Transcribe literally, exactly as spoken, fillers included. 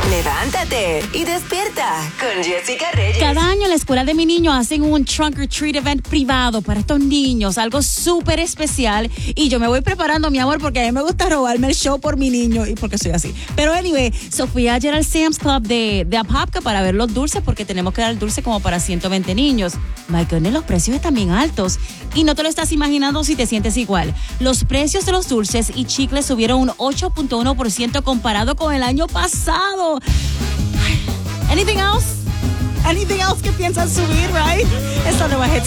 Levántate y despierta con Jessica Reyes. Cada año en la escuela de mi niño hacen un Trunk or Treat event privado para estos niños, algo súper especial. Y yo me voy preparando, mi amor, porque a mí me gusta robarme el show por mi niño y porque soy así. Pero anyway, so fui ayer al Sam's Club de, de Apopka para ver los dulces, porque tenemos que dar el dulce como para ciento veinte niños. My goodness, los precios están bien altos. Y no te lo estás imaginando si te sientes igual. Los precios de los dulces y chicles subieron un ocho punto uno por ciento comparado con el año pasado. Anything else? Anything else que piensas subir, right? Esta nueva Hit